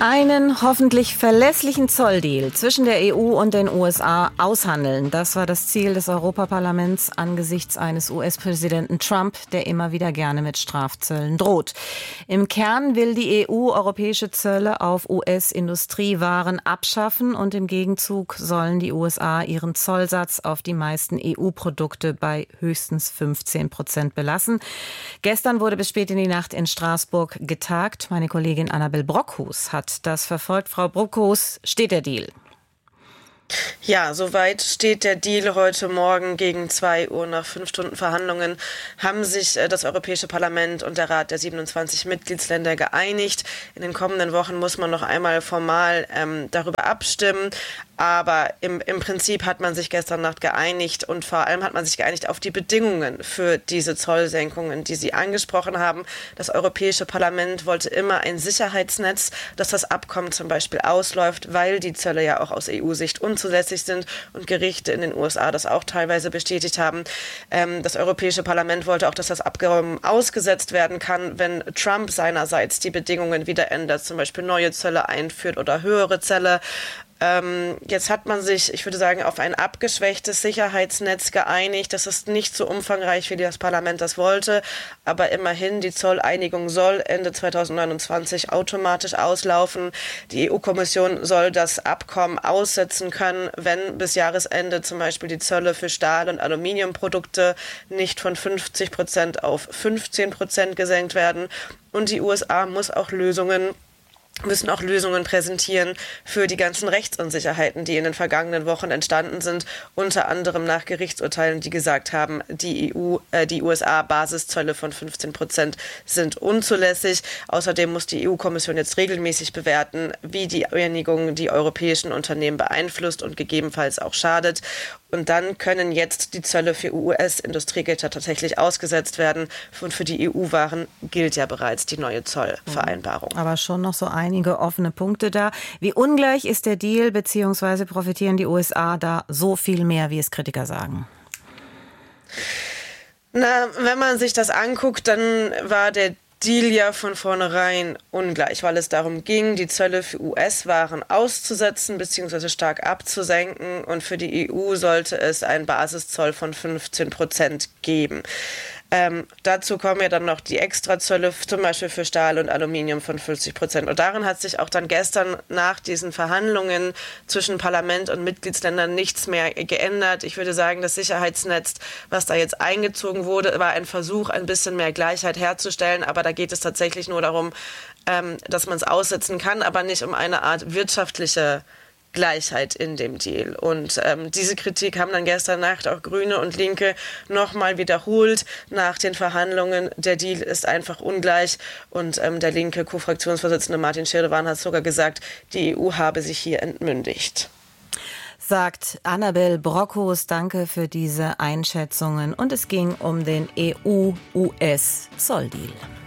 Einen hoffentlich verlässlichen Zolldeal zwischen der EU und den USA aushandeln. Das war das Ziel des Europaparlaments angesichts eines US-Präsidenten Trump, der immer wieder gerne mit Strafzöllen droht. Im Kern will die EU europäische Zölle auf US-Industriewaren abschaffen und im Gegenzug sollen die USA ihren Zollsatz auf die meisten EU-Produkte bei höchstens 15% belassen. Gestern wurde bis spät in die Nacht in Straßburg getagt. Meine Kollegin Annabel Brockhus hat das verfolgt. Frau Brockhus, steht der Deal? Ja, soweit steht der Deal. Heute Morgen gegen 2 Uhr nach 5 Stunden Verhandlungen haben sich das Europäische Parlament und der Rat der 27 Mitgliedsländer geeinigt. In den kommenden Wochen muss man noch einmal formal darüber abstimmen. Aber im Prinzip hat man sich gestern Nacht geeinigt und vor allem hat man sich geeinigt auf die Bedingungen für diese Zollsenkungen, die Sie angesprochen haben. Das Europäische Parlament wollte immer ein Sicherheitsnetz, dass das Abkommen zum Beispiel ausläuft, weil die Zölle ja auch aus EU-Sicht unzulässig sind und Gerichte in den USA das auch teilweise bestätigt haben. Das Europäische Parlament wollte auch, dass das Abkommen ausgesetzt werden kann, wenn Trump seinerseits die Bedingungen wieder ändert, zum Beispiel neue Zölle einführt oder höhere Zölle. Jetzt hat man sich, ich würde sagen, auf ein abgeschwächtes Sicherheitsnetz geeinigt. Das ist nicht so umfangreich, wie das Parlament das wollte, aber immerhin, die Zolleinigung soll Ende 2029 automatisch auslaufen. Die EU-Kommission soll das Abkommen aussetzen können, wenn bis Jahresende zum Beispiel die Zölle für Stahl- und Aluminiumprodukte nicht von 50% auf 15% gesenkt werden. Und die USA müssen auch Lösungen präsentieren für die ganzen Rechtsunsicherheiten, die in den vergangenen Wochen entstanden sind, unter anderem nach Gerichtsurteilen, die gesagt haben, die USA-Basiszölle von 15% sind unzulässig. Außerdem muss die EU-Kommission jetzt regelmäßig bewerten, wie die Einigung die europäischen Unternehmen beeinflusst und gegebenenfalls auch schadet. Und dann können jetzt die Zölle für US-Industriegüter tatsächlich ausgesetzt werden. Und für die EU-Waren gilt ja bereits die neue Zollvereinbarung. Aber schon noch so einige offene Punkte da. Wie ungleich ist der Deal, beziehungsweise profitieren die USA da so viel mehr, wie es Kritiker sagen? Na, wenn man sich das anguckt, dann war der Deal ja von vornherein ungleich, weil es darum ging, die Zölle für US-Waren auszusetzen bzw. stark abzusenken und für die EU sollte es einen Basiszoll von 15% geben. Dazu kommen ja dann noch die Extrazölle, zum Beispiel für Stahl und Aluminium von 50%. Und darin hat sich auch dann gestern nach diesen Verhandlungen zwischen Parlament und Mitgliedsländern nichts mehr geändert. Ich würde sagen, das Sicherheitsnetz, was da jetzt eingezogen wurde, war ein Versuch, ein bisschen mehr Gleichheit herzustellen. Aber da geht es tatsächlich nur darum, dass man es aussetzen kann, aber nicht um eine Art wirtschaftliche Gleichheit in dem Deal. Und diese Kritik haben dann gestern Nacht auch Grüne und Linke nochmal wiederholt nach den Verhandlungen. Der Deal ist einfach ungleich und der linke Co-Fraktionsvorsitzende Martin Schirdewan hat sogar gesagt, die EU habe sich hier entmündigt. Sagt Annabel Brockhus, danke für diese Einschätzungen. Und es ging um den EU-US-Zolldeal.